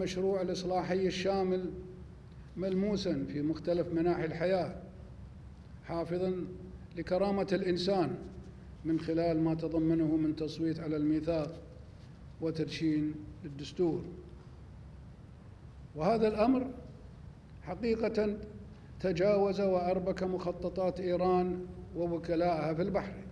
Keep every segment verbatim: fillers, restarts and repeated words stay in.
المشروع الإصلاحي الشامل ملموسا في مختلف مناحي الحياة، حافظا لكرامة الإنسان من خلال ما تضمنه من تصويت على الميثاق وتدشين للدستور. وهذا الأمر حقيقة تجاوز وأربك مخططات إيران ووكلائها في البحرين،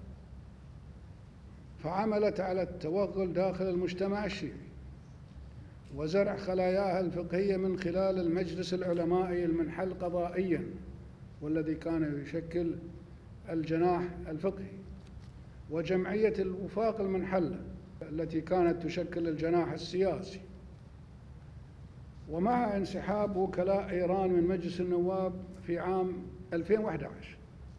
فعملت على التوغل داخل المجتمع الشيعي وزرع خلاياها الفقهية من خلال المجلس العلمائي المنحل قضائياً، والذي كان يشكل الجناح الفقهي، وجمعية الوفاق المنحلة التي كانت تشكل الجناح السياسي. ومع انسحاب وكلاء إيران من مجلس النواب في عام ألفين وأحد عشر،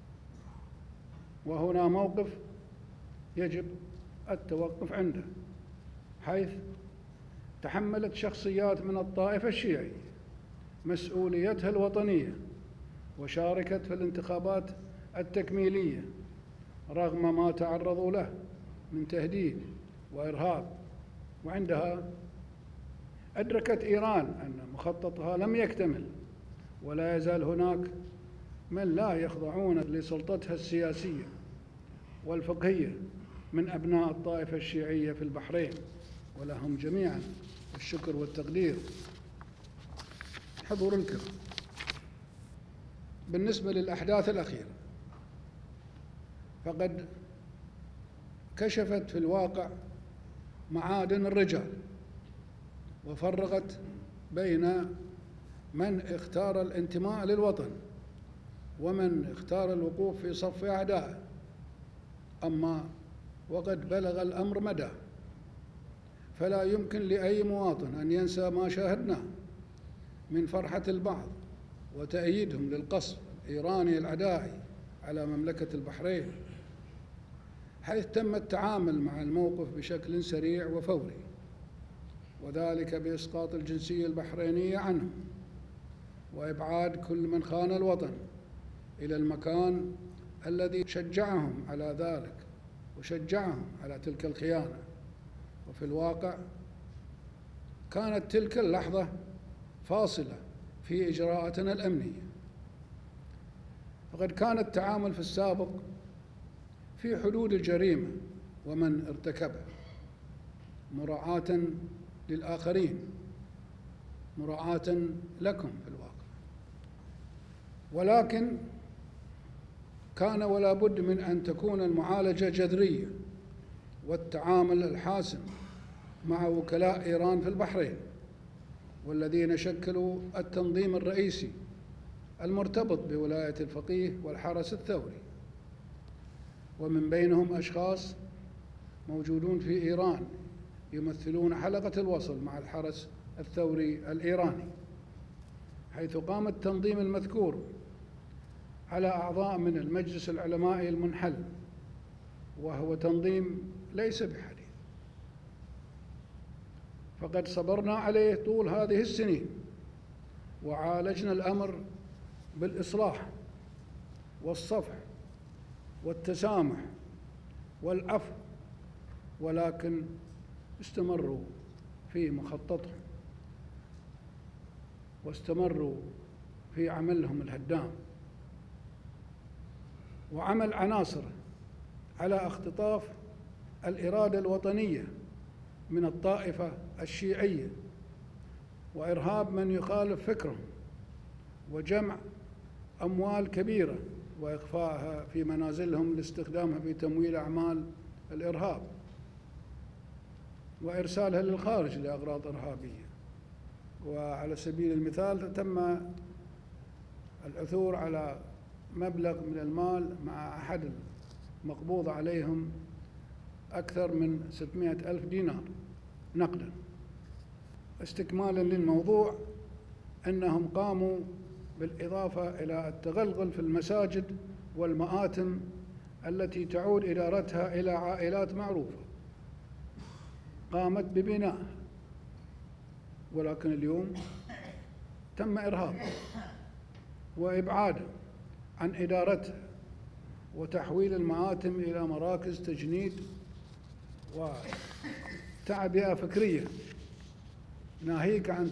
وهنا موقف يجب التوقف عنده، حيث تحملت شخصيات من الطائفة الشيعية مسؤوليتها الوطنية وشاركت في الانتخابات التكميلية رغم ما تعرضوا له من تهديد وإرهاب. وعندها أدركت إيران أن مخططها لم يكتمل، ولا يزال هناك من لا يخضعون لسلطتها السياسية والفقهية من أبناء الطائفة الشيعية في البحرين، ولهم جميعا الشكر والتقدير. حضور الكرام، بالنسبة للأحداث الأخيرة فقد كشفت في الواقع معادن الرجال، وفرقت بين من اختار الانتماء للوطن ومن اختار الوقوف في صف أعدائه. أما وقد بلغ الأمر مدى، فلا يمكن لأي مواطن أن ينسى ما شاهدناه من فرحة البعض وتأييدهم للقصف الإيراني العدائي على مملكة البحرين، حيث تم التعامل مع الموقف بشكل سريع وفوري، وذلك بإسقاط الجنسية البحرينية عنهم وإبعاد كل من خان الوطن إلى المكان الذي شجعهم على ذلك وشجعهم على تلك الخيانة. وفي الواقع كانت تلك اللحظة فاصلة في إجراءاتنا الأمنية، فقد كان التعامل في السابق في حدود الجريمة ومن ارتكبها، مراعاة للآخرين، مراعاة لكم في الواقع. ولكن كان ولا بد من أن تكون المعالجة جذرية والتعامل الحاسم مع وكلاء إيران في البحرين، والذين شكلوا التنظيم الرئيسي المرتبط بولاية الفقيه والحرس الثوري، ومن بينهم أشخاص موجودون في إيران يمثلون حلقة الوصل مع الحرس الثوري الإيراني، حيث قام التنظيم المذكور على أعضاء من المجلس العلمائي المنحل، وهو تنظيم ليس بحديث، فقد صبرنا عليه طول هذه السنين وعالجنا الأمر بالإصلاح والصفح والتسامح والعفو، ولكن استمروا في مخططهم واستمروا في عملهم الهدام وعمل عناصره على اختطاف الإرادة الوطنية من الطائفة الشيعية وإرهاب من يخالف فكرهم وجمع أموال كبيرة وإخفائها في منازلهم لاستخدامها في تمويل أعمال الإرهاب وإرسالها للخارج لأغراض إرهابية. وعلى سبيل المثال تم العثور على مبلغ من المال مع أحد مقبوض عليهم أكثر من ستمائة ألف دينار نقدا. استكمالا للموضوع، أنهم قاموا بالإضافة إلى التغلغل في المساجد والمآتم التي تعود إدارتها إلى عائلات معروفة قامت ببنائها، ولكن اليوم تم إرهابها وإبعادها عن إدارتها وتحويل المآتم إلى مراكز تجنيد وتعبئة فكرية، ناهيك عن